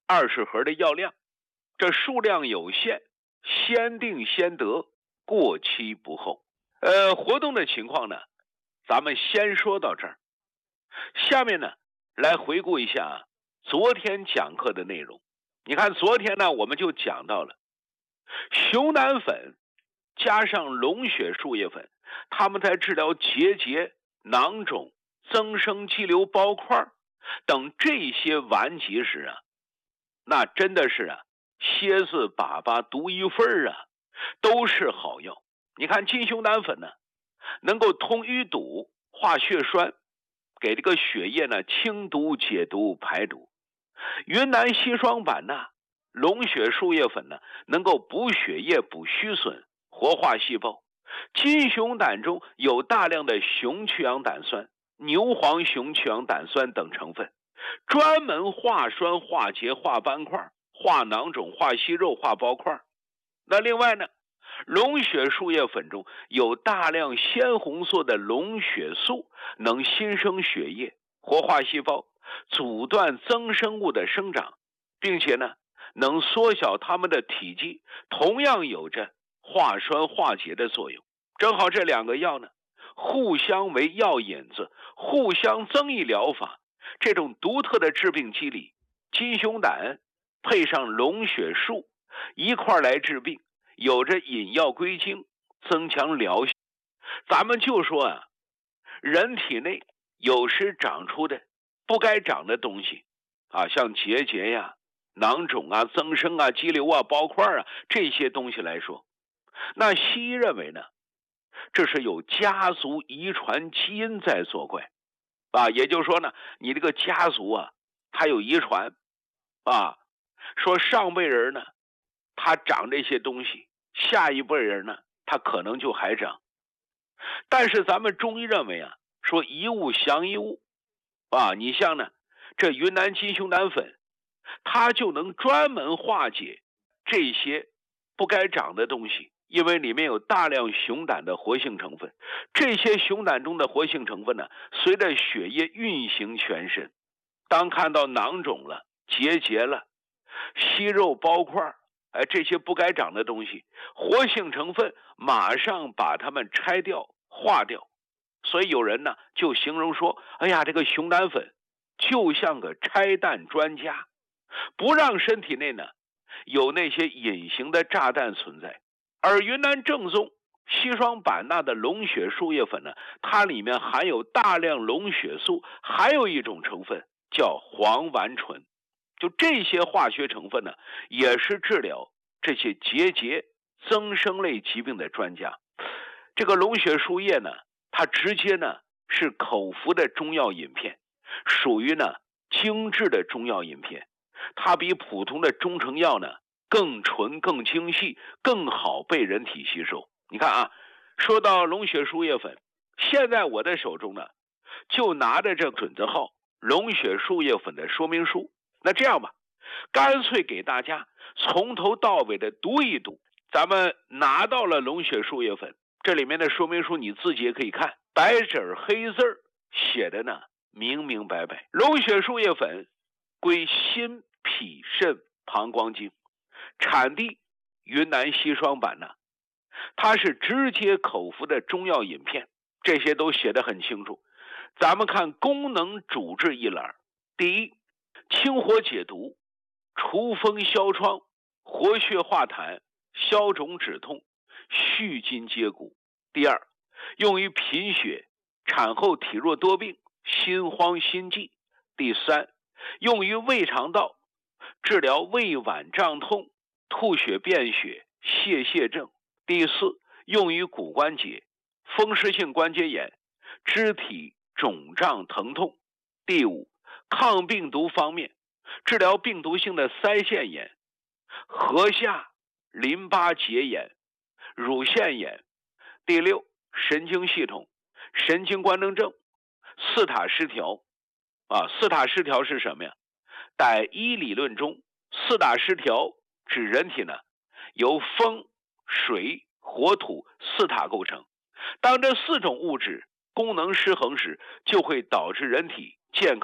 20盒的药量，这数量有限，先定先得，过期不候。活动的情况呢，咱们先说到这儿。下面呢，来回顾一下昨天讲课的内容。你看昨天呢，我们就讲到了熊胆粉加上龙血树叶粉，它们在治疗结节、囊肿、增生肌瘤包块等这些顽疾时那真的是蝎子粑粑独一份都是好药。你看金熊胆粉呢，能够通淤堵、化血栓，给这个血液呢清毒解毒排毒。云南硒霜板龙血树叶粉呢，能够补血液、补虚损、活化细胞。金熊胆中有大量的雄去氧胆酸、牛黄雄去氧胆酸等成分，专门化栓、化结、化斑块、化囊肿、化息肉、化包块。那另外呢，龙血树叶粉中有大量鲜红色的龙血素，能新生血液、活化细胞，阻断增生物的生长，并且呢，能缩小它们的体积，同样有着化栓化结的作用。正好这两个药呢，互相为药引子，互相增益疗法。这种独特的致病机理，金熊胆配上龙血树一块来治病，有着引药归经、增强疗效。咱们就说人体内有时长出的不该长的东西像结节囊肿增生肌瘤包块这些东西来说，那西医认为呢，这是有家族遗传基因在作怪也就是说呢，你这个家族它有遗传说上辈人呢，他长这些东西，下一辈人呢，他可能就还长。但是咱们中医认为说一物降一物你像呢，这云南金熊胆粉，它就能专门化解这些不该长的东西，因为里面有大量熊胆的活性成分。这些熊胆中的活性成分呢，随着血液运行全身，当看到囊肿了、结节了、息肉包块这些不该长的东西，活性成分马上把它们拆掉、化掉。所以有人呢就形容说，哎呀，这个熊胆粉就像个拆弹专家，不让身体内呢有那些隐形的炸弹存在。而云南正宗硒霜板钠的龙血树叶粉呢，它里面含有大量龙血素，还有一种成分叫黄烷醇。就这些化学成分呢，也是治疗这些结节、增生类疾病的专家。这个龙血树叶呢，它直接呢是口服的中药饮片，属于呢精致的中药饮片。它比普通的中成药呢更纯、更精细、更好被人体吸收。你看说到龙血树叶粉，现在我的手中呢就拿着这准字号龙血树叶粉的说明书。那这样吧，干脆给大家从头到尾的读一读。咱们拿到了龙血树叶粉，这里面的说明书你自己也可以看，白纸黑字写的呢明明白白。龙血树叶粉归心脾肾膀胱经，产地云南硒霜板它是直接口服的中药饮片，这些都写得很清楚。咱们看功能主治一栏，第一，清火解毒，除风消疮，活血化痰，消肿止痛，续筋接骨。第二，用于贫血、产后体弱多病、心慌心悸。第三，用于胃肠道，治疗胃脘胀痛、吐血便血、泄泻症。第四，用于骨关节、风湿性关节炎、肢体肿胀疼痛。第五，抗病毒方面，治疗病毒性的腮腺炎、颌下淋巴结炎、乳腺炎。第六，神经系统、神经官能症、四塔失调四塔失调是什么呀？在医理论中，四大失调指人体呢由风、水、火、土四塔构成。当这四种物质功能失衡时，就会导致人体健康